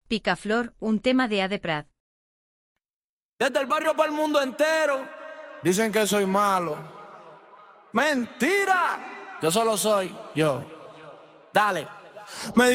Picaflor, un tema de Ade Prat. Desde el barrio para el mundo entero dicen que soy malo. ¡Mentira! Yo solo soy yo. Dale. Me